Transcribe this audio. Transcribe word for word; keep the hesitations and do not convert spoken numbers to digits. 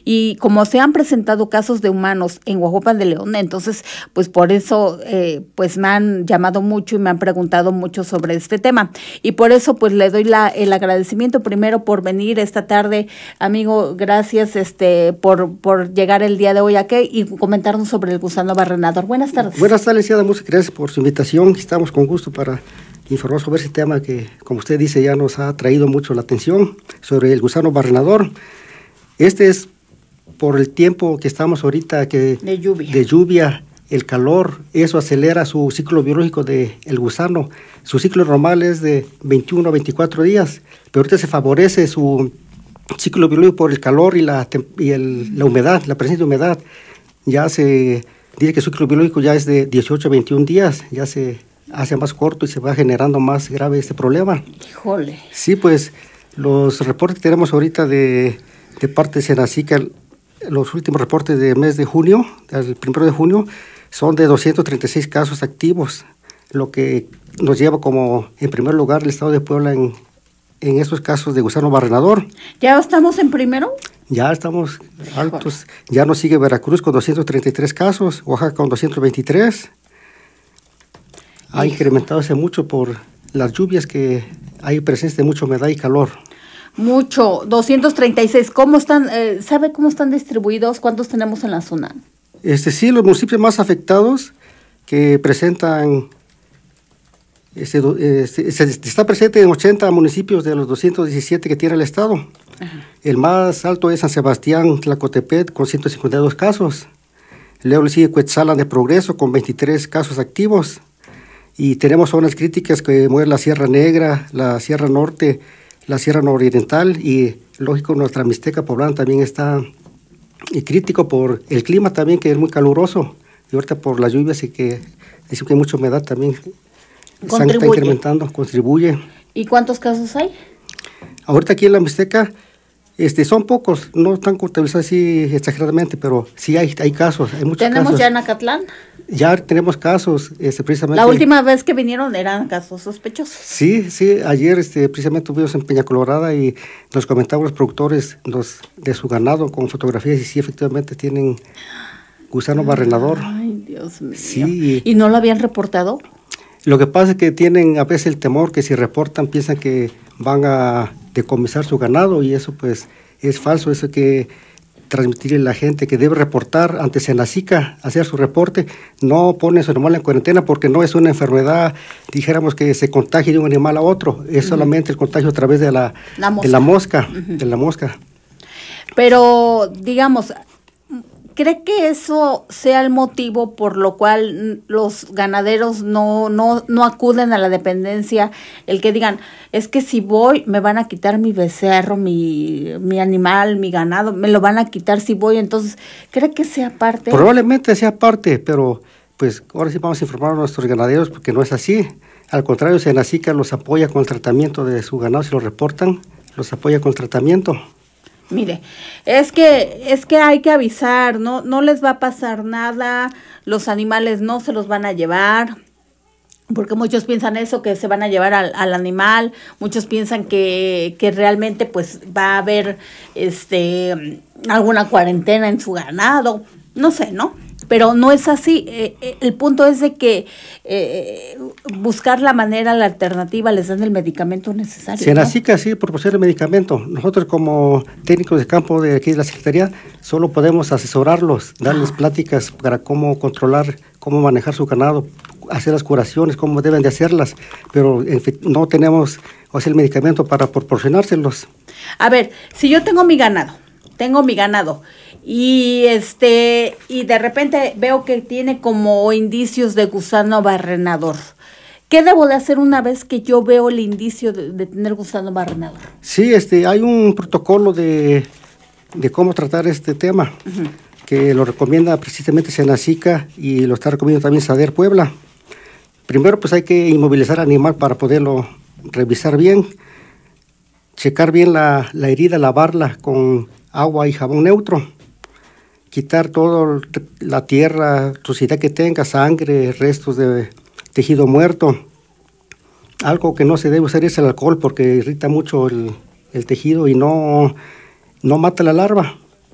Y como se han presentado casos de humanos en Huajuapan de León, entonces pues por eso eh, pues me han llamado mucho y me han preguntado mucho sobre este tema. Y por eso pues le doy la, el agradecimiento primero por venir esta tarde, amigo, gracias este por, por llegar el día de hoy aquí y comentarnos sobre el gusano barrenador. Buenas tardes. Buenas tardes, licenciada, muchas gracias por su invitación. Estamos con gusto para informar sobre ese tema que, como usted dice, ya nos ha traído mucho la atención, sobre el gusano barrenador. Este es por el tiempo que estamos ahorita, que de lluvia, de lluvia el calor, eso acelera su ciclo biológico del gusano. Su ciclo normal es de veintiuno a veinticuatro días, pero ahorita se favorece su ciclo biológico por el calor y la, y el, la humedad, la presencia de humedad. Ya se dice que su ciclo biológico ya es de dieciocho a veintiún días, ya se hace más corto y se va generando más grave este problema. Híjole. Sí, pues los reportes que tenemos ahorita de, de parte de Senacica, los últimos reportes del mes de junio, el primero de junio, son de doscientos treinta y seis casos activos, lo que nos lleva como en primer lugar el estado de Puebla en, en estos casos de gusano barrenador. ¿Ya estamos en primero? Ya estamos altos. Ya nos sigue Veracruz con doscientos treinta y tres casos, Oaxaca con doscientos veintitrés. Ha incrementado mucho por las lluvias, que hay presencia de mucha humedad y calor. Mucho, doscientos treinta y seis. ¿Cómo están? Eh, ¿Sabe cómo están distribuidos? ¿Cuántos tenemos en la zona? Este, sí, los municipios más afectados que presentan, este, este, se, está presente en ochenta municipios de los doscientos diecisiete que tiene el estado. Ajá. El más alto es San Sebastián, Tlacotepec, con ciento cincuenta y dos casos. Luego le sigue Cuetzalan de Progreso, con veintitrés casos activos. Y tenemos zonas críticas que mueven la Sierra Negra, la Sierra Norte, la Sierra Nororiental, y lógico nuestra Mixteca poblana también está y crítico por el clima también, que es muy caluroso, y ahorita por las lluvias y que dice que hay mucha humedad también está incrementando, contribuye. ¿Y cuántos casos hay? Ahorita aquí en la Mixteca este, son pocos, no están contabilizados así exageradamente, pero sí hay, hay casos, hay muchos ¿Tenemos casos. ya en Acatlán? Ya tenemos casos, este, precisamente. La última vez que vinieron eran casos sospechosos. Sí, sí, ayer este, precisamente estuvimos en Peña Colorada y nos comentaban los productores los, de su ganado con fotografías y sí, efectivamente tienen gusano barrenador. Ay, Dios mío. Sí. ¿Y no lo habían reportado? Lo que pasa es que tienen a veces el temor que si reportan piensan que van a decomisar su ganado, y eso pues es falso, eso que transmitirle a la gente que debe reportar ante Senacica, hacer su reporte, no pone su animal en cuarentena porque no es una enfermedad, dijéramos que se contagie de un animal a otro, es uh-huh. solamente el contagio a través de la, la mosca, de la mosca, uh-huh. de la mosca. Pero, digamos, ¿cree que eso sea el motivo por lo cual los ganaderos no, no, no acuden a la dependencia? El que digan, es que si voy me van a quitar mi becerro, mi, mi animal, mi ganado, me lo van a quitar si voy. Entonces, ¿cree que sea parte? Probablemente sea parte, pero pues ahora sí vamos a informar a nuestros ganaderos porque no es así. Al contrario, Senacica los apoya con el tratamiento de su ganado, si lo reportan, los apoya con el tratamiento. Mire, es que es que hay que avisar, no no les va a pasar nada, los animales no se los van a llevar, porque muchos piensan eso, que se van a llevar al, al animal, muchos piensan que, que realmente pues va a haber este alguna cuarentena en su ganado, no sé, ¿no? Pero no es así, eh, eh, el punto es de que eh, buscar la manera, la alternativa, les dan el medicamento necesario. Senacica ¿no? sí proporciona el medicamento. Nosotros como técnicos de campo de aquí de la Secretaría solo podemos asesorarlos, darles ah. pláticas para cómo controlar, cómo manejar su ganado, hacer las curaciones, cómo deben de hacerlas, pero en fin, no tenemos o sea, el medicamento para proporcionárselos. A ver, si yo tengo mi ganado, tengo mi ganado, y este y de repente veo que tiene como indicios de gusano barrenador. ¿Qué debo de hacer una vez que yo veo el indicio de, de tener gusano barrenador? Sí, este, hay un protocolo de, de cómo tratar este tema, uh-huh. que lo recomienda precisamente Senacica y lo está recomendando también SADER Puebla. Primero, pues hay que inmovilizar al animal para poderlo revisar bien, checar bien la, la herida, lavarla con agua y jabón neutro, quitar toda la tierra, suciedad que tenga, sangre, restos de tejido muerto. Algo que no se debe usar es el alcohol porque irrita mucho el, el tejido y no, no mata la larva.